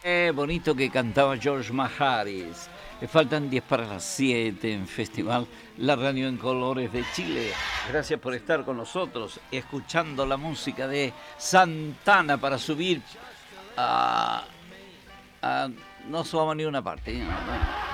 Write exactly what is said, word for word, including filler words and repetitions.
Qué bonito que cantaba George Maharis. Le faltan diez para las siete en Festival La Radio en Colores de Chile. Gracias por estar con nosotros, escuchando la música de Santana para subir a... a no subamos ni una parte. ¿No?